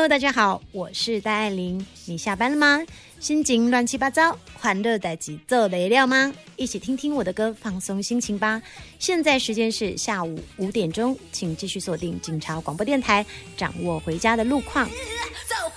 大家好，我是戴爱玲。你下班了吗？心情乱七八糟，欢乐代志做得了吗？一起听听我的歌，放松心情吧。现在时间是下午5点钟，请继续锁定警察广播电台，掌握回家的路况。